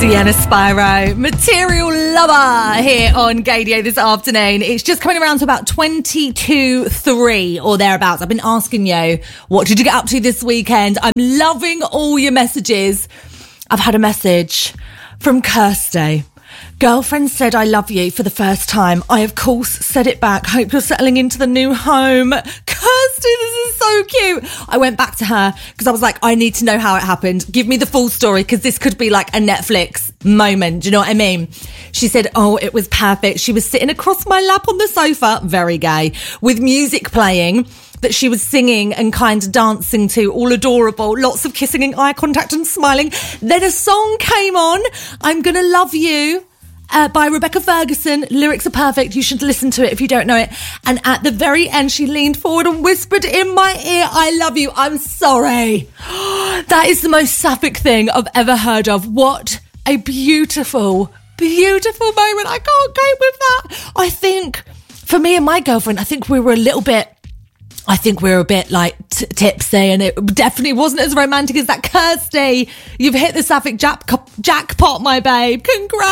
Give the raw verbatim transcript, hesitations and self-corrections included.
Sienna Spyro, Material Lover, here on Gaydio this afternoon. It's just coming around to about twenty-two three or thereabouts. I've been asking you, what did you get up to this weekend? I'm loving all your messages. I've had a message from Kirsty. Girlfriend said I love you for the first time. I, of course, said it back. Hope you're settling into the new home. Kirsty, this is so cute. I went back to her because I was like, I need to know how it happened. Give me the full story because this could be like a Netflix moment. Do you know what I mean? She said, oh, it was perfect. She was sitting across my lap on the sofa, very gay, with music playing that she was singing and kind of dancing to, all adorable, lots of kissing and eye contact and smiling. Then a song came on, I'm Gonna Love You, uh, by Rebecca Ferguson. Lyrics are perfect. You should listen to it if you don't know it. And at the very end, she leaned forward and whispered in my ear, I love you. I'm sorry. That is the most sapphic thing I've ever heard of. What a beautiful, beautiful moment. I can't cope with that. I think, for me and my girlfriend, I think we were a little bit I think we were a bit like t- tipsy, and it definitely wasn't as romantic as that. Kirsty, you've hit the sapphic jack- jackpot, my babe. Congrats.